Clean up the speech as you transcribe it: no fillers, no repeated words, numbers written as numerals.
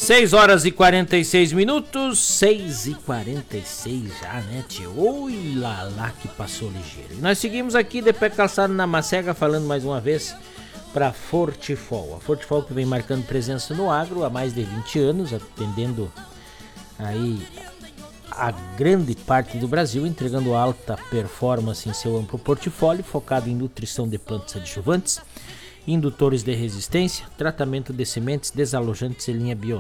6 horas e 46 minutos, 6h46 já, né, tio? Oi lá que passou ligeiro. E nós seguimos aqui de pé calçado na Macega, falando mais uma vez para Fortifol. A Fortifol que vem marcando presença no agro há mais de 20 anos, atendendo aí a grande parte do Brasil, entregando alta performance em seu amplo portfólio, focado em nutrição de plantas adjuvantes, indutores de resistência, tratamento de sementes, desalojantes e linha biológica.